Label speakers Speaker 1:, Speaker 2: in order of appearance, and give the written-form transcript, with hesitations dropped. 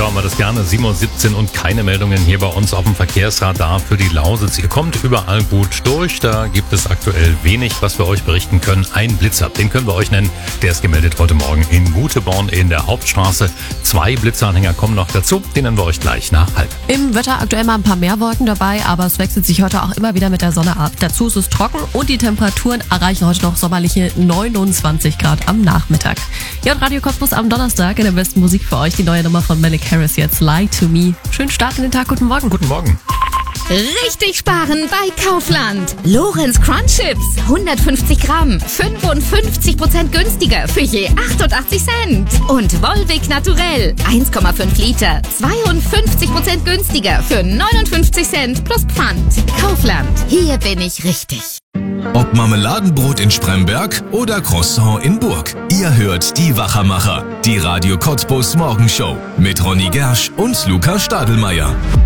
Speaker 1: hören wir das gerne. 7:17 Uhr und keine Meldungen hier bei uns auf dem Verkehrsradar für die Lausitz. Ihr kommt überall gut durch. Da gibt es aktuell wenig, was wir euch berichten können. Ein Blitzer, den können wir euch nennen. Der ist gemeldet heute Morgen in Guteborn in der Hauptstraße. 2 Blitzeranhänger kommen noch dazu. Den nennen wir euch gleich nach 12:30.
Speaker 2: Im Wetter aktuell mal ein paar mehr Wolken dabei, aber es wechselt sich heute auch immer wieder mit der Sonne ab. Dazu ist es trocken und die Temperaturen erreichen heute noch sommerliche 29 Grad am Nachmittag. Ja, und Radio Cottbus am Donnerstag in der besten Musik für euch. Die neue Nummer von Malik Harris jetzt, Lie to Me. Schönen Start in den Tag, guten Morgen.
Speaker 1: Guten Morgen.
Speaker 3: Richtig sparen bei Kaufland. Lorenz Crunch Chips, 150 Gramm, 55% günstiger für je 88 Cent. Und Volvic Naturell, 1,5 Liter, 52% günstiger für 59 Cent plus Pfand. Kaufland, hier bin ich richtig.
Speaker 4: Ob Marmeladenbrot in Spremberg oder Croissant in Burg. Ihr hört die Wachermacher, die Radio Cottbus Morgenshow mit Ronny Gersch und Lukas Stadelmeier.